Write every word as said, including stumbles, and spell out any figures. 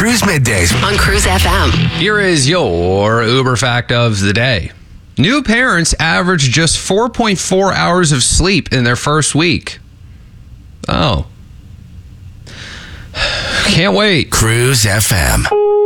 Cruise Middays on Cruise F M. Here is your Uber fact of the day. New parents average just four point four hours of sleep in their first week. Oh. Can't wait. Cruise F M.